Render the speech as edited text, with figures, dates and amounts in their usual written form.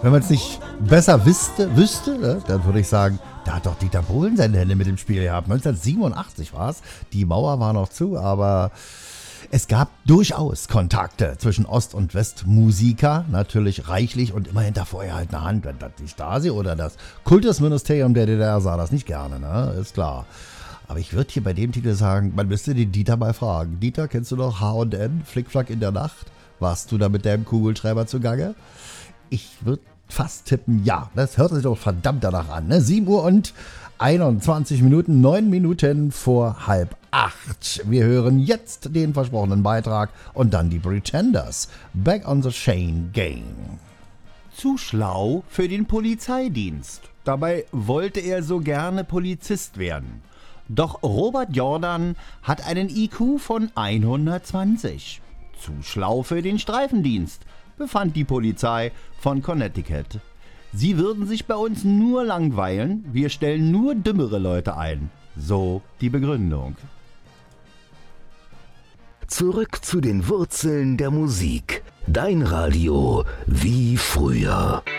Wenn man es nicht besser wüsste, ne, dann würde ich sagen, da hat doch Dieter Bohlen seine Hände mit dem Spiel gehabt. 1987 war es. Die Mauer war noch zu, aber es gab durchaus Kontakte zwischen Ost- und Westmusiker, natürlich reichlich und immer hinter vorgehaltener Hand. Wenn das die Stasi oder das Kultusministerium der DDR sah das nicht gerne, ne? Ist klar. Aber ich würde hier bei dem Titel sagen, man müsste den Dieter mal fragen. Dieter, kennst du noch H&N, Flickflack in der Nacht? Warst du da mit deinem Kugelschreiber zugange? Ich würde fast tippen, ja. Das hört sich doch verdammt danach an, ne? 7 Uhr und 21 Minuten, 9 Minuten vor 7:30. Wir hören jetzt den versprochenen Beitrag und dann die Pretenders. Back on the Chain Gang. Zu schlau für den Polizeidienst. Dabei wollte er so gerne Polizist werden. Doch Robert Jordan hat einen IQ von 120. Zu schlau für den Streifendienst, befand die Polizei von Connecticut. Sie würden sich bei uns nur langweilen, wir stellen nur dümmere Leute ein. So die Begründung. Zurück zu den Wurzeln der Musik. Dein Radio wie früher.